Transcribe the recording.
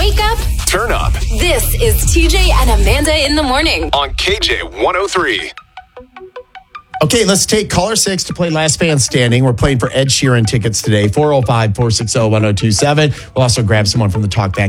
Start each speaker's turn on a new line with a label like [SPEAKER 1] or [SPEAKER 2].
[SPEAKER 1] Wake up.
[SPEAKER 2] Turn up
[SPEAKER 1] This is TJ and Amanda in the morning.
[SPEAKER 2] on KJ 103.
[SPEAKER 3] Okay, let's take caller 6 to play Last Man Standing. We're playing for Ed Sheeran tickets today. 405-460-1027. We'll also grab someone from the Talkback